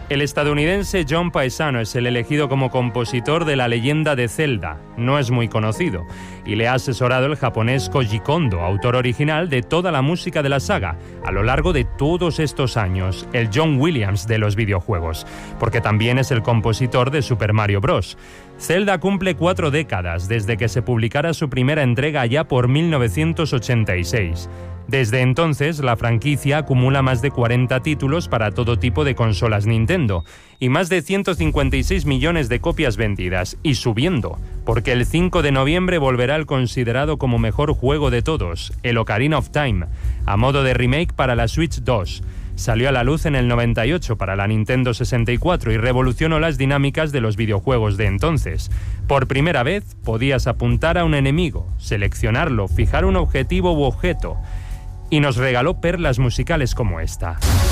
El estadounidense John Paesano es el elegido como compositor de la leyenda de Zelda. No es muy conocido y le ha asesorado el japonés Koji Kondo, autor original de toda la música de la saga, a lo largo de todos estos años, el John Williams de los videojuegos, porque también es el compositor de Super Mario Bros. Zelda cumple 4 décadas desde que se publicara su primera entrega allá por 1986. Desde entonces, la franquicia acumula más de 40 títulos para todo tipo de consolas Nintendo y más de 156 millones de copias vendidas, y subiendo, porque el 5 de noviembre volverá el considerado como mejor juego de todos, el Ocarina of Time, a modo de remake para la Switch 2. Salió a la luz en el 98 para la Nintendo 64 y revolucionó las dinámicas de los videojuegos de entonces. Por primera vez podías apuntar a un enemigo, seleccionarlo, fijar un objetivo u objeto, y nos regaló perlas musicales como esta.